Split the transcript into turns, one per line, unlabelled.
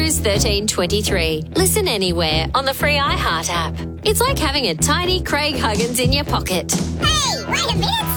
Cruise 1323. Listen anywhere on the free iHeart app. It's like having a tiny Craig Huggins in your pocket.
Hey, wait a minute.